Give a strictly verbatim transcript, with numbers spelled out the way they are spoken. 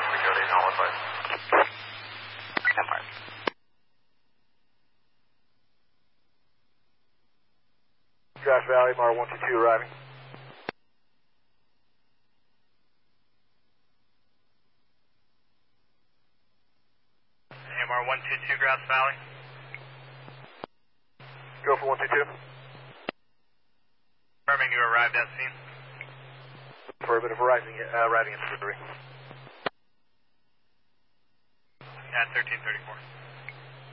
Coyote, all advice. Empire. Grass Valley, Mar one two two arriving. M R one two two, Grass Valley. Go for one two two. Confirming you arrived at scene. Affirmative, arriving, uh, arriving at delivery. At thirteen thirty-four.